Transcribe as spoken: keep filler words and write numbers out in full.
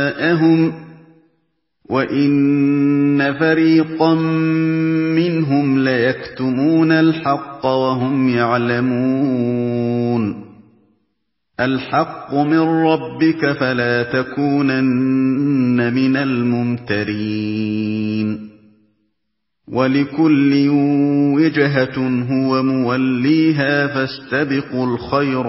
أَبْنَاءَهُمْ وَإِنَّ فَرِيقًا مِّنْهُمْ لَيَكْتُمُونَ الْحَقَّ وَهُمْ يَعْلَمُونَ الْحَقُّ مِن رَّبِّكَ فَلَا تَكُونَنَّ مِنَ الْمُمْتَرِينَ وَلِكُلٍّ وِجْهَةٌ هُوَ مُوَلِّيهَا فَاسْتَبِقُوا الْخَيْرَاتِ